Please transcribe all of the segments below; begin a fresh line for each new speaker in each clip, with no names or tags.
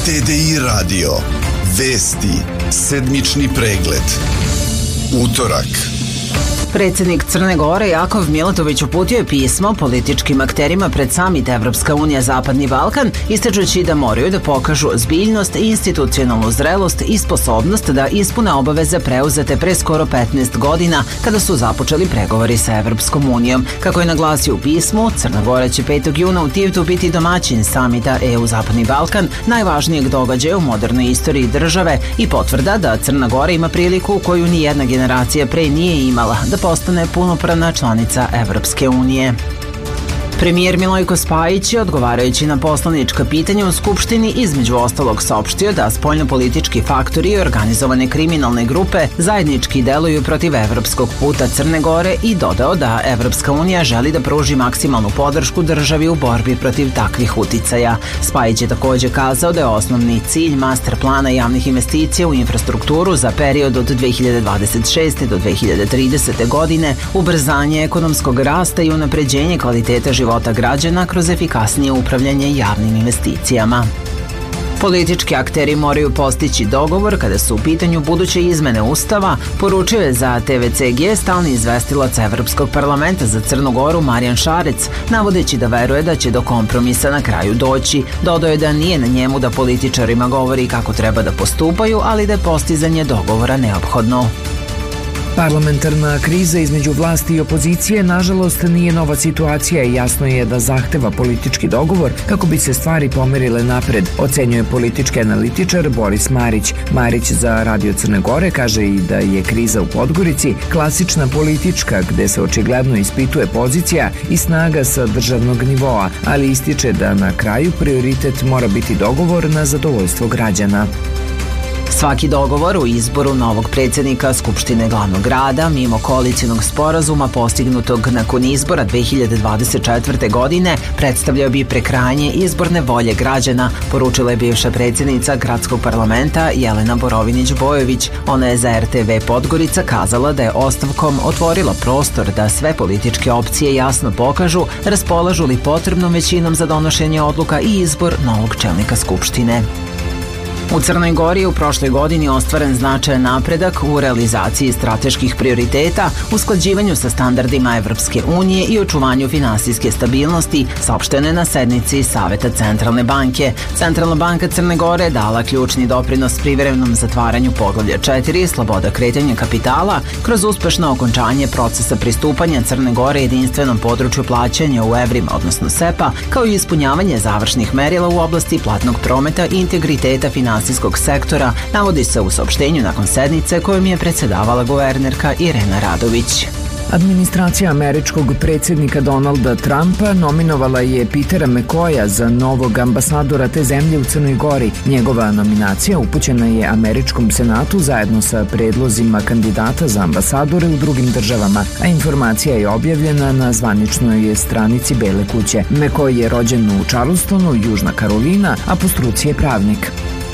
TDI Radio. Vesti. Sedmični pregled. Utorak.
Predsjednik Crne Gore Jakov Milatović uputio je pismo političkim akterima pred samit Evropska unija Zapadni Balkan, ističući da moraju da pokažu zbiljnost, institucionalnu zrelost i sposobnost da ispune obaveze preuzete pre skoro 15 godina kada su započeli pregovori sa Evropskom unijom. Kako je naglasio u pismu, Crna Gora će 5. juna u Tivtu biti domaćin samita EU Zapadni Balkan, najvažnijeg događaja u modernoj istoriji države i potvrda da Crna Gora ima priliku koju ni jedna generacija pre nije imala, da postane punopravna članica Evropske unije. Premijer Milojko Spajić je, odgovarajući na poslanička pitanja u Skupštini, između ostalog saopštio da spoljnopolitički faktori i organizovane kriminalne grupe zajednički deluju protiv evropskog puta Crne Gore i dodao da Evropska unija želi da pruži maksimalnu podršku državi u borbi protiv takvih uticaja. Spajić je također kazao da je osnovni cilj master plana javnih investicija u infrastrukturu za period od 2026. do 2030. godine ubrzanje ekonomskog rasta i unapređenje kvaliteta života građana kroz efikasnije upravljanje javnim investicijama. Politički akteri moraju postići dogovor kada su u pitanju buduće izmene Ustava, poručio je za TVCG stalni izvestilac Evropskog parlamenta za Crnu Goru Marijan Šarec, navodeći da veruje da će do kompromisa na kraju doći. Dodao je da nije na njemu da političarima govori kako treba da postupaju, ali da je postizanje dogovora neophodno.
Parlamentarna kriza između vlasti i opozicije nažalost nije nova situacija i jasno je da zahteva politički dogovor kako bi se stvari pomerile napred, ocenjuje politički analitičar Boris Marić. Marić za Radio Crne Gore kaže i da je kriza u Podgorici klasična politička gde se očigledno ispituje pozicija i snaga sa državnog nivoa, ali ističe da na kraju prioritet mora biti dogovor na zadovoljstvo građana.
Svaki dogovor u izboru novog predsjednika Skupštine glavnog grada mimo koalicijnog sporazuma postignutog nakon izbora 2024. godine predstavljao bi prekrajanje izborne volje građana, poručila je bivša predsjednica gradskog parlamenta Jelena Borovinić-Bojović. Ona je za RTV Podgorica kazala da je ostavkom otvorila prostor da sve političke opcije jasno pokažu raspolažu li potrebnom većinom za donošenje odluka i izbor novog čelnika Skupštine. U Crnoj Gori je u prošloj godini ostvaren značajan napredak u realizaciji strateških prioriteta, usklađivanju sa standardima Evropske unije i očuvanju finansijske stabilnosti, saopšteno je na sednici Saveta Centralne banke. Centralna banka Crne Gore dala ključni doprinos privremenom zatvaranju poglavlja 4, sloboda kretanja kapitala, kroz uspešno okončanje procesa pristupanja Crne Gore jedinstvenom području plaćanja u evrima, odnosno SEPA, kao i ispunjavanje završnih merila u oblasti platnog prometa i integriteta finansijskog sektora, navodi se u saopštenju nakon sednice kojom je predsedavala guvernerka Irena Radović.
Administracija američkog predsjednika Donalda Trumpa nominovala je Petera McCoya za novog ambasadora te zemlje u Crnoj Gori. Njegova nominacija upućena je američkom senatu zajedno sa predlozima kandidata za ambasadore u drugim državama, a informacija je objavljena na zvaničnoj stranici Bele kuće. McCoy je rođen u Charlestonu, Južna Karolina, a po struci je pravnik.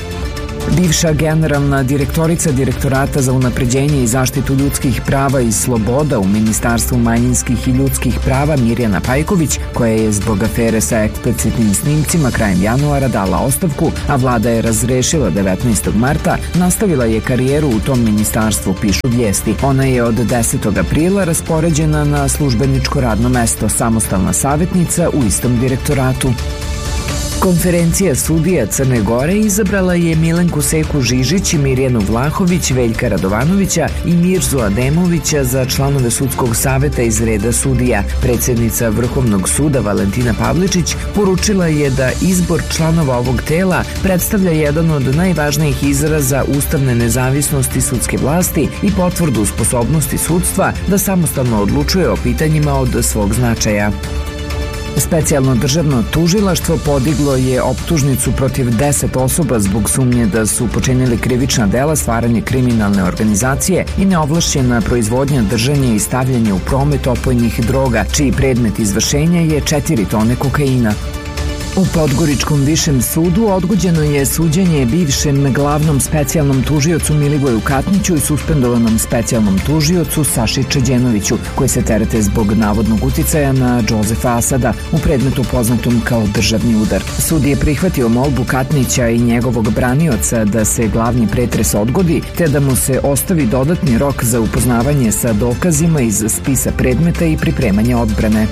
Bivša generalna direktorica Direktorata za unapređenje i zaštitu ljudskih prava i sloboda u Ministarstvu manjinskih i ljudskih prava Mirjana Pajković, koja je zbog afere sa eksplicitnim snimcima krajem januara dala ostavku, a vlada je razrešila 19. marta, nastavila je karijeru u tom ministarstvu, pišu vijesti. Ona je od 10. aprila raspoređena na službeničko radno mesto, samostalna savjetnica u istom direktoratu. Konferencija sudija Crne Gore izabrala je Milenku Seku Žižić, Mirjanu Vlahović, Veljka Radovanovića i Mirzu Ademovića za članove sudskog saveta iz reda sudija. Predsjednica Vrhovnog suda Valentina Pavličić poručila je da izbor članova ovog tela predstavlja jedan od najvažnijih izraza ustavne nezavisnosti sudske vlasti i potvrdu sposobnosti sudstva da samostalno odlučuje o pitanjima od svog značaja. Specijalno državno tužilaštvo podiglo je optužnicu protiv 10 osoba zbog sumnje da su počinili krivična dela stvaranje kriminalne organizacije i neovlašćena proizvodnja, držanje i stavljanje u promet opojnih droga, čiji predmet izvršenja je 4 tone kokaina. U Podgoričkom višem sudu odgođeno je suđenje bivšem glavnom specijalnom tužiocu Milivoju Katniću i suspendovanom specijalnom tužiocu Saši Čeđenoviću, koji se terete zbog navodnog uticaja na Džozefa Asada u predmetu poznatom kao državni udar. Sud je prihvatio molbu Katnića i njegovog branioca da se glavni pretres odgodi, te da mu se ostavi dodatni rok za upoznavanje sa dokazima iz spisa predmeta i pripremanje odbrane.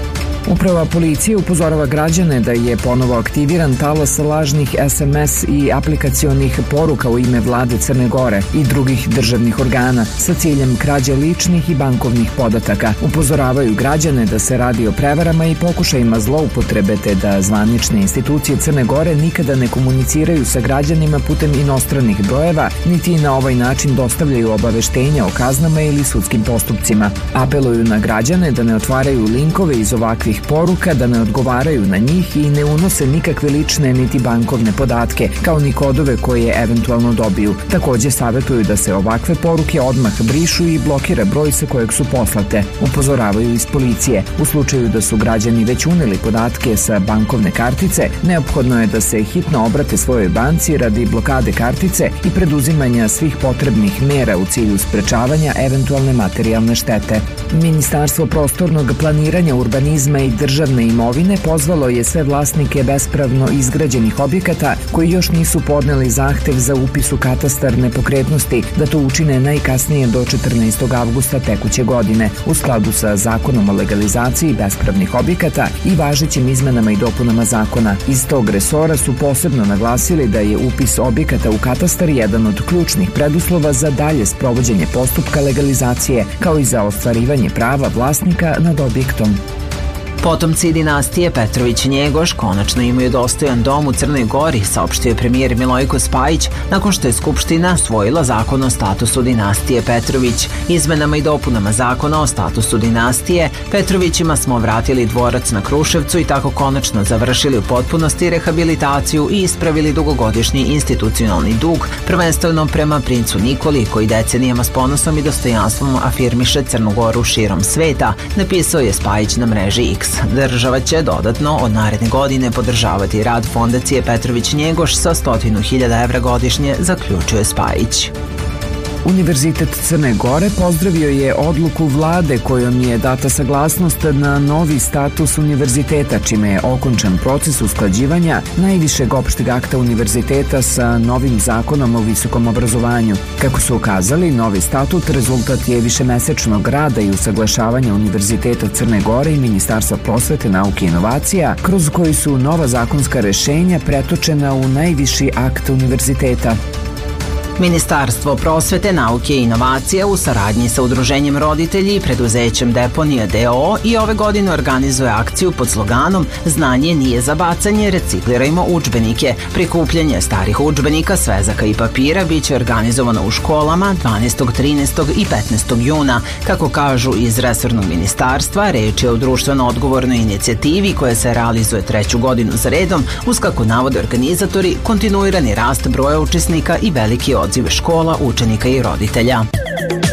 Uprava policije upozorava građane da je ponovo aktiviran talas lažnih SMS i aplikacionih poruka u ime vlade Crne Gore i drugih državnih organa sa ciljem krađe ličnih i bankovnih podataka. Upozoravaju građane da se radi o prevarama i pokušajima zloupotrebe, te da zvanične institucije Crne Gore nikada ne komuniciraju sa građanima putem inostranih brojeva, niti na ovaj način dostavljaju obaveštenja o kaznama ili sudskim postupcima. Apeluju na građane da ne otvaraju linkove iz ovakvih poruka, da ne odgovaraju na njih i ne unose nikakve lične niti bankovne podatke, kao ni kodove koje eventualno dobiju. Takođe savjetuju da se ovakve poruke odmah brišu i blokira broj sa kojeg su poslate. Upozoravaju iz policije. U slučaju da su građani već uneli podatke sa bankovne kartice, neophodno je da se hitno obrate svojoj banci radi blokade kartice i preduzimanja svih potrebnih mera u cilju sprečavanja eventualne materijalne štete. Ministarstvo prostornog planiranja, urbanizma i državne imovine pozvalo je sve vlasnike bespravno izgrađenih objekata koji još nisu podneli zahtev za upis u katastar nepokretnosti da to učine najkasnije do 14. avgusta tekuće godine u skladu sa Zakonom o legalizaciji bespravnih objekata i važećim izmenama i dopunama zakona. Iz tog resora su posebno naglasili da je upis objekata u katastar jedan od ključnih preduslova za dalje sprovođenje postupka legalizacije, kao i za ostvarivanje prava vlasnika nad objektom.
Potomci dinastije Petrović-Njegoš konačno imaju dostojan dom u Crnoj Gori, saopštio je premijer Milojko Spajić nakon što je Skupština usvojila zakon o statusu dinastije Petrović. Izmenama i dopunama zakona o statusu dinastije Petrovićima smo vratili dvorac na Kruševcu i tako konačno završili u potpunosti rehabilitaciju i ispravili dugogodišnji institucionalni dug, prvenstveno prema princu Nikoli, koji decenijama s ponosom i dostojanstvom afirmiše Crnu Goru širom sveta, napisao je Spajić na mreži X. Država će dodatno od naredne godine podržavati rad Fondacije Petrović-Njegoš sa 100.000 evra godišnje, zaključuje Spajić.
Univerzitet Crne Gore pozdravio je odluku vlade kojom je data saglasnost na novi status univerziteta, čime je okončan proces usklađivanja najvišeg opšteg akta univerziteta sa novim zakonom o visokom obrazovanju. Kako su ukazali, novi statut rezultat je višemesečnog rada i usaglašavanja Univerziteta Crne Gore i Ministarstva prosvete, nauke i inovacija, kroz koji su nova zakonska rešenja pretočena u najviši akt univerziteta.
Ministarstvo prosvete, nauke i inovacija u saradnji sa Udruženjem roditelji i preduzećem Deponija d.o.o. i ove godine organizuje akciju pod sloganom Znanje nije za bacanje, reciklirajmo udžbenike. Prikupljanje starih udžbenika, svezaka i papira biće organizovano u školama 12., 13. i 15. juna. Kako kažu iz resornog ministarstva, reč je o društveno odgovornoj inicijativi koja se realizuje 3. godinu za redom, uz, kako navode organizatori, kontinuirani rast broja učesnika i veliki odziv škola, učenika i roditelja.